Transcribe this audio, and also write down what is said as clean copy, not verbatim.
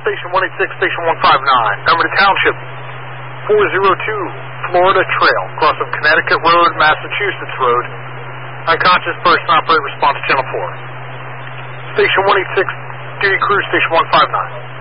Station 186, Station 159. Number to Township 402, Florida Trail, cross of Connecticut Road, Massachusetts Road. Unconscious person, operate response channel 4. Station 186, duty crew, Station 159.